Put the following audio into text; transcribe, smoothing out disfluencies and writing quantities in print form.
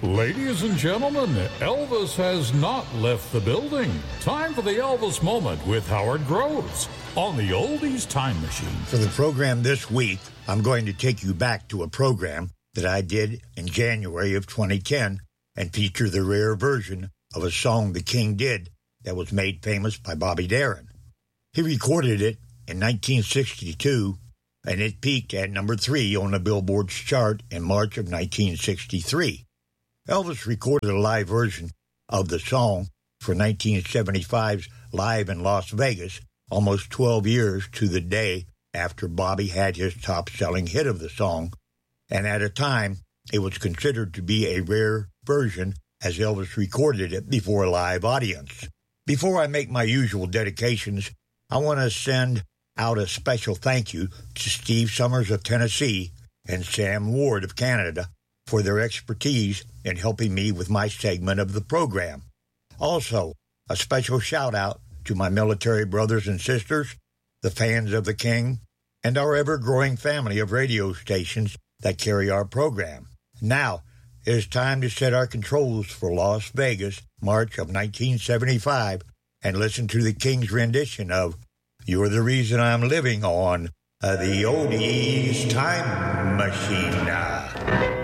Ladies and gentlemen, Elvis has not left the building. Time for the Elvis Moment with Howard Groves on the Oldies Time Machine. For the program this week, I'm going to take you back to a program that I did in January of 2010 and feature the rare version of a song the King did that was made famous by Bobby Darin. He recorded it in 1962, and it peaked at number 3 on the Billboard's chart in March of 1963. Elvis recorded a live version of the song for 1975's Live in Las Vegas, almost 12 years to the day after Bobby had his top-selling hit of the song, and at a time it was considered to be a rare version as Elvis recorded it before a live audience. Before I make my usual dedications, I want to send out a special thank you to Steve Summers of Tennessee and Sam Ward of Canada for their expertise in helping me with my segment of the program. Also, a special shout-out to my military brothers and sisters, the fans of the King, and our ever-growing family of radio stations that carry our program. Now, it is time to set our controls for Las Vegas, March of 1975, and listen to the King's rendition of You're the Reason I'm Living on the Oldies Time Machine.